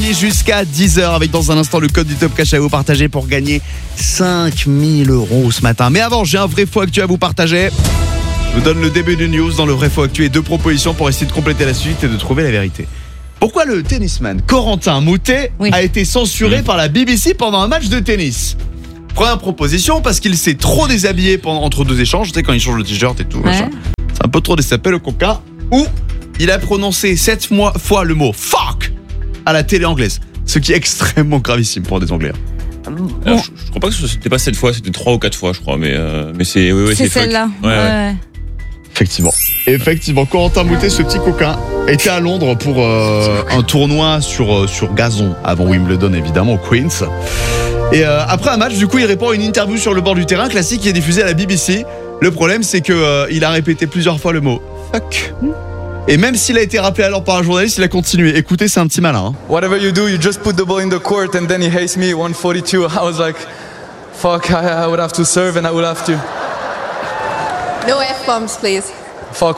gagner jusqu'à 10h avec dans un instant le code du Top Cash à vous partager pour gagner 5000 € ce matin. Mais avant, j'ai un vrai faux actu à vous partager. Je vous donne le début du news dans le vrai faux actu et 2 propositions pour essayer de compléter la suite et de trouver la vérité. Pourquoi le tennisman Corentin Moutet a été censuré par la BBC pendant un match de tennis? Première proposition, parce qu'il s'est trop déshabillé entre 2 échanges, tu sais, quand il change le t-shirt et tout. Machin. C'est un peu trop déshabillé le coca. Ou il a prononcé 7 fois le mot fuck à la télé anglaise, ce qui est extrêmement gravissime pour des Anglais. Alors, je crois pas que c'était pas 7 fois, c'était 3 ou 4 fois, je crois, mais c'est c'est celle-là. Ouais. Effectivement, Corentin Moutet, ce petit coquin, était à Londres pour un tournoi sur gazon avant Wimbledon, évidemment, au Queen's. Et après un match, du coup, il répond à une interview sur le bord du terrain, classique, qui est diffusée à la BBC. Le problème, c'est que il a répété plusieurs fois le mot fuck. Et même s'il a été rappelé alors par un journaliste, il a continué. Écoutez, c'est un petit malin. Whatever you do, you just put the ball in the court and then he hates me 142. I was like, fuck, I would have to serve and I would have to. No F-bombs, please. Fuck.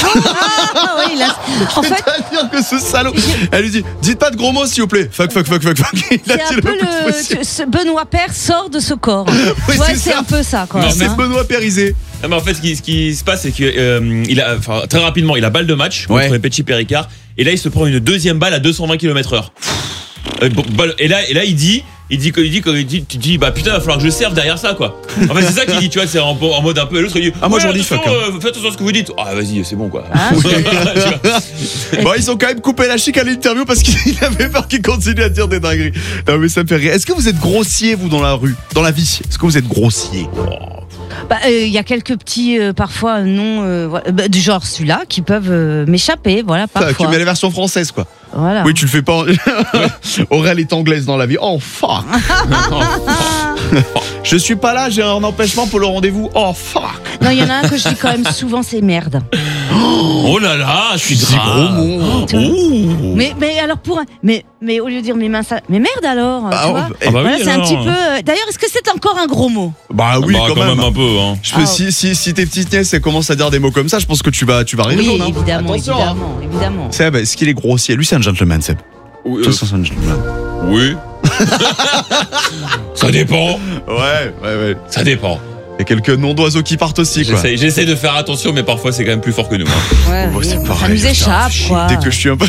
En fait, c'est-à-dire que ce salaud, elle lui dit, dites pas de gros mots s'il vous plaît. Fuck. Il a c'est un peu Benoît Paire sort de ce corps. Oui, c'est un peu ça, quoi. Non, c'est Benoît Périsé. Non, mais en fait, ce qui se passe, c'est que très rapidement, il a balle de match contre les Petit Péricard, et là, il se prend une deuxième balle à 220 km/h. Et là, il dit, tu dis, bah putain, il va falloir que je serve derrière ça, quoi. En fait, c'est ça qu'il dit, tu vois, c'est en mode un peu. L'autre, il dit, moi j'en dis fuck. Faites attention à ce que vous dites. Ah, vas-y, c'est bon, quoi. Bon, ils ont quand même coupé la chic à l'interview parce qu'il avait peur qu'il continue à dire des dingueries. Non, mais ça me fait rire. Est-ce que vous êtes grossier, vous, dans la rue, dans la vie? Est-ce que vous êtes grossier? Y a quelques petits, parfois, noms, du genre celui-là, qui peuvent m'échapper, voilà, parfois. Tu mets la version française, quoi. Voilà. Oui, tu le fais pas. Aurèle est anglaise dans la vie. Oh, fuck. Je suis pas là, j'ai un empêchement pour le rendez-vous. Oh, fuck. Non, il y en a un que je dis quand même souvent, c'est merde. Oh là là, je suis gros mot. Mais alors mais au lieu de dire mes mains, ça, mais merde alors. Tu vois oui, c'est un petit peu. D'ailleurs, est-ce que c'est encore un gros mot? Bah oui, quand même un peu. Hein. Si tes petites nièces commencent à dire des mots comme ça, je pense que tu vas rire. Oui, hein. évidemment. Seb, est-ce qu'il est grossier? Lui, c'est un gentleman, Seb. Oui. Tous sont un gentleman. Oui. Ça dépend. Ouais. Ça dépend. Il y a quelques noms d'oiseaux qui partent aussi, quoi. J'essaie de faire attention, mais parfois c'est quand même plus fort que nous. C'est pareil. Ça nous échappe, quoi. Dès que je suis un peu,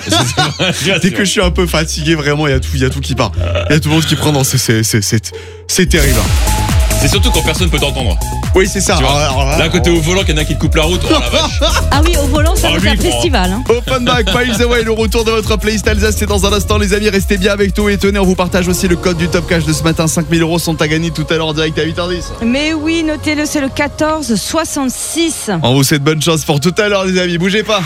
dès que je suis un peu fatigué, vraiment, il y a tout qui part. Il y a tout le monde qui prend dans c'est terrible. C'est surtout quand personne peut t'entendre. Oui, c'est ça. Là, côté au volant, qu'il y en a qui te coupent la route. Oh la vache. Ah oui, au volant, ça va faire festival. Hein. Offenbach, Miles Away, le retour de votre playlist Alsace, c'est dans un instant, les amis. Restez bien avec nous et tenez, on vous partage aussi le code du Top Cash de ce matin. 5000 € sont à gagner tout à l'heure en direct à 8h10. Mais oui, notez-le, c'est le 1466. On vous souhaite bonne chance pour tout à l'heure, les amis. Bougez pas.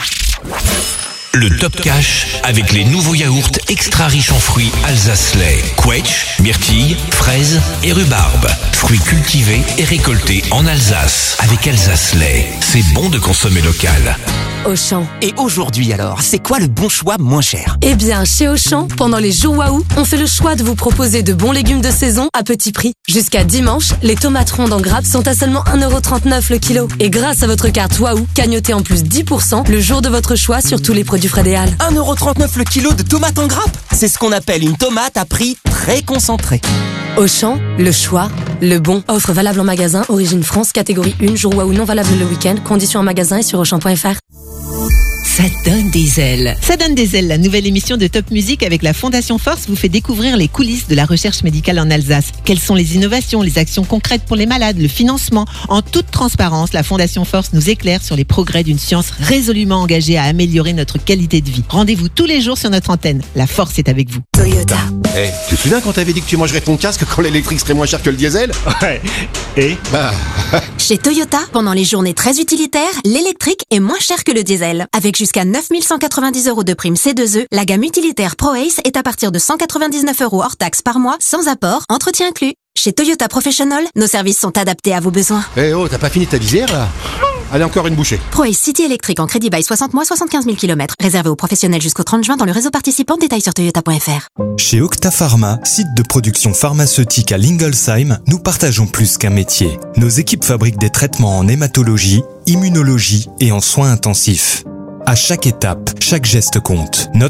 Le Top Cash avec les nouveaux yaourts extra riches en fruits Alsace-Lait. Quetch, myrtille, fraises et rhubarbe. Fruits cultivés et récoltés en Alsace. Avec Alsace-Lait, c'est bon de consommer local. Auchan. Et aujourd'hui alors, c'est quoi le bon choix moins cher? Eh bien, chez Auchan, pendant les jours Waouh, on fait le choix de vous proposer de bons légumes de saison à petit prix. Jusqu'à dimanche, les tomates rondes en grappe sont à seulement 1,39 € le kilo. Et grâce à votre carte Waouh, cagnotez en plus 10% le jour de votre choix sur tous les produits Frédéal. 1,39 € le kilo de tomates en grappe? C'est ce qu'on appelle une tomate à prix très concentré. Auchan, le choix, le bon. Offre valable en magasin, origine France, catégorie 1, jour Waouh non valable le week-end. Conditions en magasin et sur Auchan.fr. Ça donne des ailes. Ça donne des ailes, la nouvelle émission de Top Music avec la Fondation Force vous fait découvrir les coulisses de la recherche médicale en Alsace. Quelles sont les innovations, les actions concrètes pour les malades, le financement? En toute transparence, la Fondation Force nous éclaire sur les progrès d'une science résolument engagée à améliorer notre qualité de vie. Rendez-vous tous les jours sur notre antenne. La force est avec vous. Toyota. Tu te souviens quand t'avais dit que tu mangerais ton casque quand l'électrique serait moins cher que le diesel? Ouais. Et Chez Toyota, pendant les journées très utilitaires, l'électrique est moins cher que le diesel. Avec jusqu'à 9 190 € de prime C2E, la gamme utilitaire Pro Ace est à partir de 199 € hors taxe par mois, sans apport, entretien inclus. Chez Toyota Professional, nos services sont adaptés à vos besoins. T'as pas fini ta visière là? Allez, encore une bouchée. Pro Ace City électrique en crédit bail 60 mois, 75 000 km. Réservé aux professionnels jusqu'au 30 juin dans le réseau participant. Détails sur toyota.fr. Chez Octa Pharma, site de production pharmaceutique à Lingolsheim, nous partageons plus qu'un métier. Nos équipes fabriquent des traitements en hématologie, immunologie et en soins intensifs. À chaque étape, chaque geste compte. Notre mission ?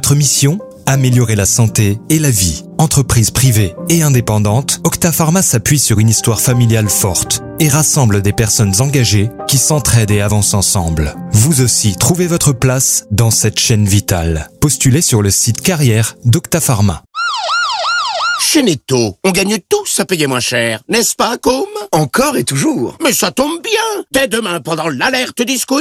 Améliorer la santé et la vie. Entreprise privée et indépendante, Octapharma s'appuie sur une histoire familiale forte et rassemble des personnes engagées qui s'entraident et avancent ensemble. Vous aussi, trouvez votre place dans cette chaîne vitale. Postulez sur le site carrière d'Octapharma. Chez Netto, on gagne tous à payer moins cher, n'est-ce pas, Côme? Encore et toujours. Mais ça tombe bien. Dès demain, pendant l'alerte discount,